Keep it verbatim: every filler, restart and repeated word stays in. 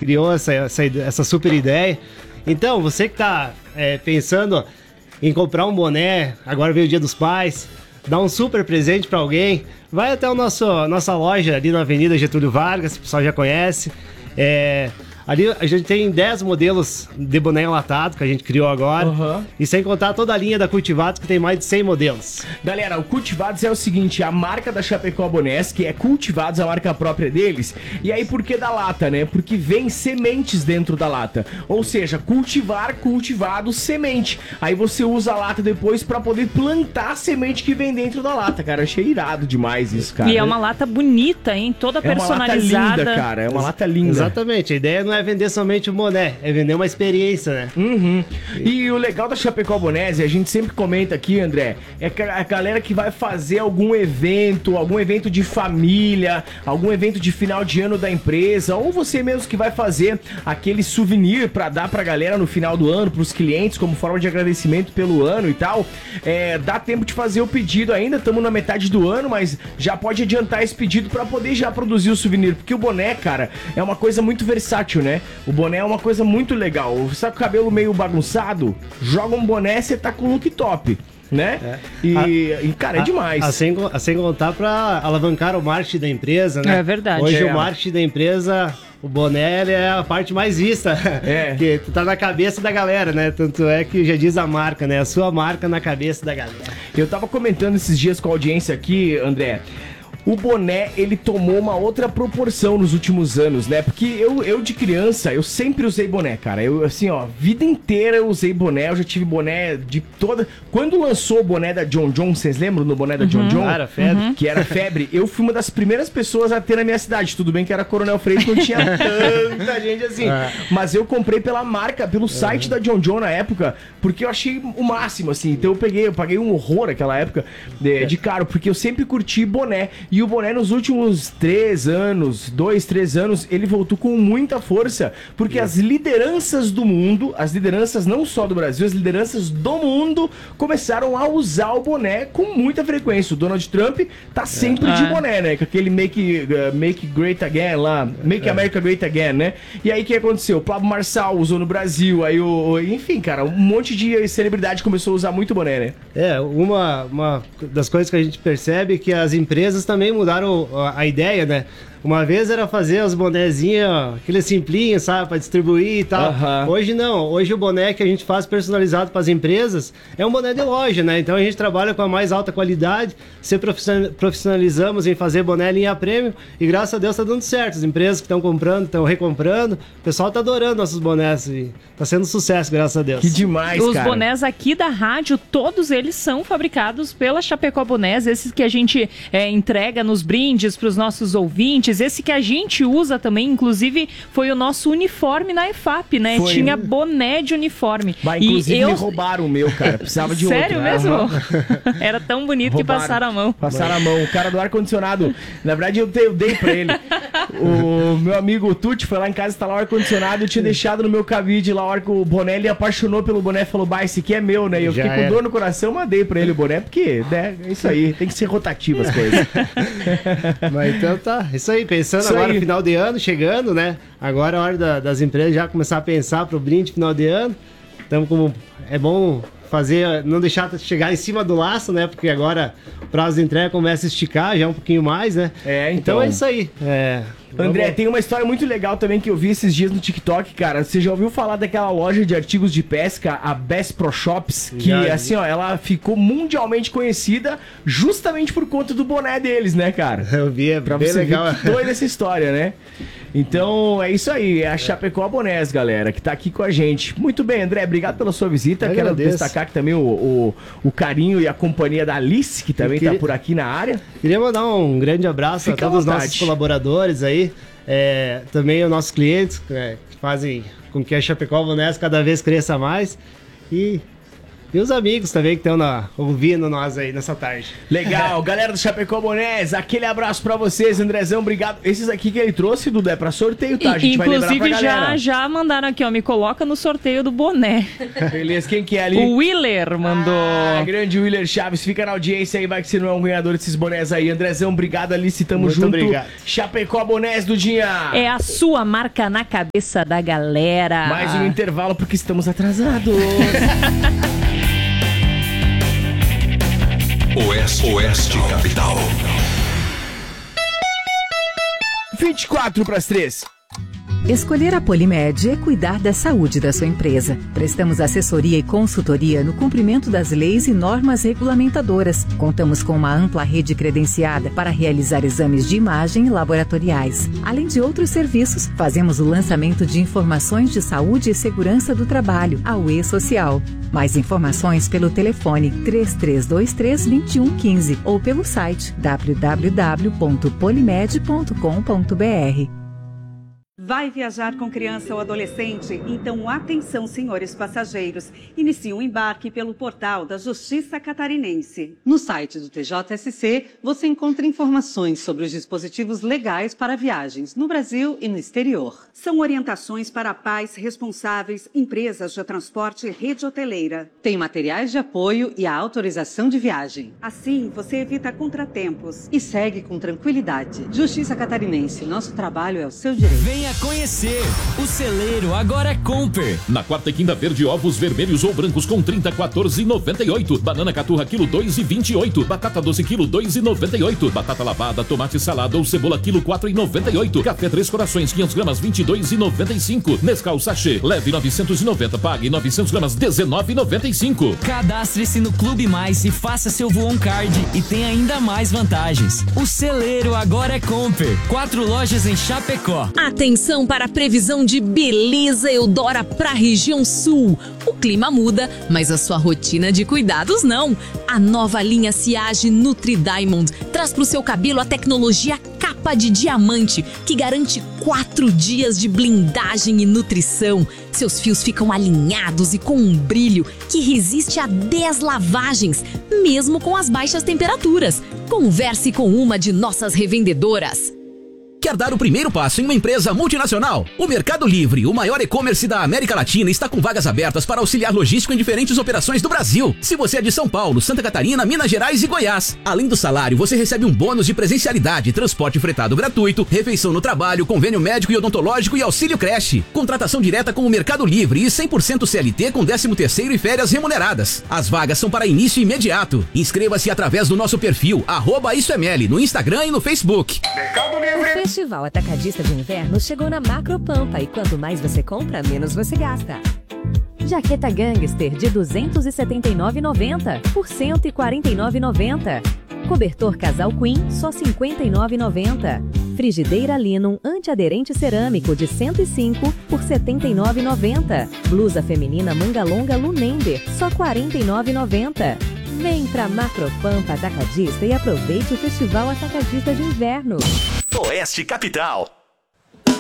criou essa, essa, essa super ideia. Então, você que tá é, pensando em comprar um boné, agora veio o Dia dos Pais, dar um super presente para alguém, vai até a nosso, nossa loja ali na Avenida Getúlio Vargas, o pessoal já conhece. É, ali a gente tem dez modelos de boné enlatado que a gente criou agora. Uhum. E sem contar toda a linha da Cultivados, que tem mais de cem modelos. Galera, o Cultivados é o seguinte, a marca da Chapecó Bonés, que é Cultivados, a marca própria deles. E aí por que da lata, né? Porque vem sementes dentro da lata. Ou seja, cultivar, cultivado, semente. Aí você usa a lata depois pra poder plantar a semente que vem dentro da lata, cara. Achei irado demais isso, cara. E é uma lata bonita, hein? Toda personalizada. É uma lata linda, cara. É uma lata linda. Exatamente. A ideia não é vender somente o boné, é vender uma experiência, né? Uhum. E o legal da Chapecó Bonés, e a gente sempre comenta aqui, André, é a galera que vai fazer algum evento, algum evento de família, algum evento de final de ano da empresa, ou você mesmo que vai fazer aquele souvenir pra dar pra galera no final do ano, pros clientes, como forma de agradecimento pelo ano e tal. É, dá tempo de fazer o pedido ainda, estamos na metade do ano, mas já pode adiantar esse pedido pra poder já produzir o souvenir, porque o boné, cara, é uma coisa muito versátil, né? O boné é uma coisa muito legal. Você tá com o cabelo meio bagunçado, joga um boné, você tá com o look top, né? É. E, a, e, cara, é demais. Assim, assim contar pra alavancar o marketing da empresa, né? É verdade. Hoje é. o marketing da empresa, o boné é a parte mais vista. É. Que tá na cabeça da galera, né? Tanto é que já diz a marca, né? A sua marca na cabeça da galera. Eu tava comentando esses dias com a audiência aqui, André. O boné, ele tomou uma outra proporção nos últimos anos, né? Porque eu, eu de criança, eu sempre usei boné, cara. Eu, assim, ó, vida inteira eu usei boné. Eu já tive boné de toda... Quando lançou o boné da John John, vocês lembram do boné da John John? Era febre. Uhum. Que era febre. Eu fui uma das primeiras pessoas a ter na minha cidade. Tudo bem que era Coronel Freire, não tinha tanta gente assim. É. Mas eu comprei pela marca, pelo site uhum. da John John na época, porque eu achei o máximo, assim. Então eu peguei, eu paguei um horror naquela época de, de caro, porque eu sempre curti boné. E o boné nos últimos três anos, dois, três anos, ele voltou com muita força, porque as lideranças do mundo, as lideranças não só do Brasil, as lideranças do mundo começaram a usar o boné com muita frequência. O Donald Trump tá sempre é. de boné, né? Com aquele make, uh, make Great Again lá, Make é. America Great Again, né? E aí o que aconteceu? O Pablo Marçal usou no Brasil, aí o... Enfim, cara, um monte de celebridade começou a usar muito boné, né? É, uma, uma das coisas que a gente percebe é que as empresas também mudaram a ideia, né? Uma vez era fazer os bonezinhos, aqueles simplinhos, sabe? Pra distribuir e tal. Uhum. Hoje não. Hoje o boné que a gente faz personalizado para as empresas é um boné de loja, né? Então a gente trabalha com a mais alta qualidade, se profissionalizamos em fazer boné linha premium e graças a Deus tá dando certo. As empresas que estão comprando, estão recomprando, o pessoal tá adorando nossos bonés e tá sendo um sucesso, graças a Deus. Que demais, Os cara. Os bonés aqui da rádio, todos eles são fabricados pela Chapecó Bonés, esses que a gente é, entrega nos brindes para os nossos ouvintes. Esse que a gente usa também, inclusive, foi o nosso uniforme na E F A P, né? Foi. Tinha boné de uniforme. Bah, inclusive, e eu... me roubaram o meu, cara. Precisava de Sério outro. Sério mesmo? Uhum. Era tão bonito roubaram. Que passaram a mão. Passaram a mão. O cara do ar-condicionado, na verdade, eu, te, eu dei pra ele. O meu amigo Tuti foi lá em casa instalar o ar-condicionado, eu tinha deixado no meu cabide lá, a hora que o boné, ele apaixonou pelo boné, falou, bah, esse aqui é meu, né? E eu Já fiquei com era. dor no coração, mandei pra ele o boné, porque, né, é isso aí, tem que ser rotativo as coisas. Mas então tá, isso aí. Pensando Isso agora no final de ano, chegando, né? Agora é a hora da, das empresas já começar a pensar pro brinde final de ano. Então, como é bom fazer, não deixar chegar em cima do laço, né? Porque agora o prazo de entrega começa a esticar já um pouquinho mais, né? É, então, então é isso aí. É... André, Vamos... tem uma história muito legal também que eu vi esses dias no TikTok, cara. Você já ouviu falar daquela loja de artigos de pesca, a Bass Pro Shops? Que, já, assim, ó, ela ficou mundialmente conhecida justamente por conta do boné deles, né, cara? Eu vi, é pra bem você legal. Ver que doida essa história, né? Então, é isso aí. É a Chapecó Bonés, galera, que tá aqui com a gente. Muito bem, André, obrigado pela sua visita. Eu Quero agradeço. destacar que também o, o, o carinho e a companhia da Alice, que também queria... tá por aqui na área. Queria mandar um grande abraço Fica a todos os nossos colaboradores aí. É, também os nossos clientes, é, que fazem com que a Chapecó Bonés cada vez cresça mais. E E os amigos também que estão ouvindo nós aí nessa tarde. Legal, galera do Chapecó Bonés, aquele abraço pra vocês, Andrezão, obrigado. Esses aqui que ele trouxe, Dudu, é pra sorteio, tá? A gente vai lembrar pra galera. Inclusive, já, já mandaram aqui, ó, me coloca no sorteio do boné. Beleza, quem que é ali? O Willer mandou. Ah, grande Willer Chaves, fica na audiência aí, vai que você não é um ganhador desses bonés aí. Andrezão, obrigado, Alice, tamo Muito junto. Obrigado. Chapecó Bonés do dia. É a sua marca na cabeça da galera. Mais um intervalo porque estamos atrasados. Oeste, Oeste Capital. vinte e quatro para as três. Escolher a Polimed é cuidar da saúde da sua empresa. Prestamos assessoria e consultoria no cumprimento das leis e normas regulamentadoras. Contamos com uma ampla rede credenciada para realizar exames de imagem e laboratoriais. Além de outros serviços, fazemos o lançamento de informações de saúde e segurança do trabalho, a U E Social. Mais informações pelo telefone três três dois três, dois um um cinco ou pelo site w w w ponto polimed ponto com ponto b r. Vai viajar com criança ou adolescente? Então, atenção, senhores passageiros. Inicie o embarque pelo portal da Justiça Catarinense. No site do T J S C, você encontra informações sobre os dispositivos legais para viagens no Brasil e no exterior. São orientações para pais responsáveis, empresas de transporte e rede hoteleira. Tem materiais de apoio e a autorização de viagem. Assim, você evita contratempos e segue com tranquilidade. Justiça Catarinense, nosso trabalho é o seu direito. Venha conhecer. O celeiro agora é Comper. Na quarta e quinta verde, ovos vermelhos ou brancos com trinta, quatorze e noventa e oito. Banana caturra quilo dois e vinte e oito. Batata doce quilo dois e noventa e oito. Batata lavada, tomate salada ou cebola quilo quatro e noventa e oito. Café Três Corações quinhentas gramas vinte e dois e noventa e cinco. Nescau sachê leve novecentos e noventa, pague novecentos gramas dezenove e noventa e cinco. Cadastre-se no Clube Mais e faça seu Voon Card e tem ainda mais vantagens. O celeiro agora é Comper. Quatro lojas em Chapecó. Atenção para a previsão de beleza Eudora para a região sul. O clima muda, mas a sua rotina de cuidados não. A nova linha Ciage Nutri Diamond traz para o seu cabelo a tecnologia capa de diamante, que garante quatro dias de blindagem e nutrição. Seus fios ficam alinhados e com um brilho que resiste a dez lavagens, mesmo com as baixas temperaturas. Converse com uma de nossas revendedoras. Quer dar o primeiro passo em uma empresa multinacional? O Mercado Livre, o maior e-commerce da América Latina, está com vagas abertas para auxiliar logístico em diferentes operações do Brasil. Se você é de São Paulo, Santa Catarina, Minas Gerais e Goiás. Além do salário, você recebe um bônus de presencialidade, transporte fretado gratuito, refeição no trabalho, convênio médico e odontológico e auxílio creche. Contratação direta com o Mercado Livre e cem por cento C L T com décimo terceiro e férias remuneradas. As vagas são para início imediato. Inscreva-se através do nosso perfil, arroba IsoML, no Instagram e no Facebook. Mercado Livre. O Festival Atacadista de Inverno chegou na Macropampa e quanto mais você compra, menos você gasta. Jaqueta Gangster de duzentos e setenta e nove reais e noventa centavos por cento e quarenta e nove reais e noventa centavos. Cobertor Casal Queen, só cinquenta e nove reais e noventa centavos. Frigideira Linum antiaderente cerâmico de cento e cinco reais por setenta e nove reais e noventa centavos. Blusa feminina manga longa Lunender, só quarenta e nove reais e noventa centavos. Vem pra Macropampa Atacadista e aproveite o Festival Atacadista de Inverno. Oeste Capital.